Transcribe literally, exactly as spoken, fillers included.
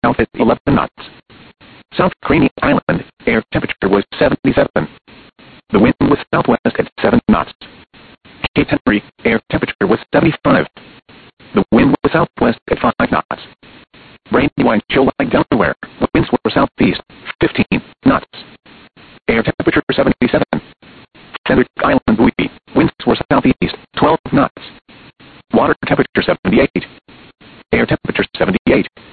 south at eleven knots. South Craney Island, air temperature was seventy-seven. The wind was southwest at seven knots. Cape Henry, air temperature was seventy-five. The wind was southwest at five knots. Brandywine, Shoal Lake, Delaware, winds were southeast, fifteen knots. Air temperature seventy-seven. Fenwick Island, Bowie, winds were southeast, twelve knots. Water temperature seventy-eight. Air temperature seventy-eight.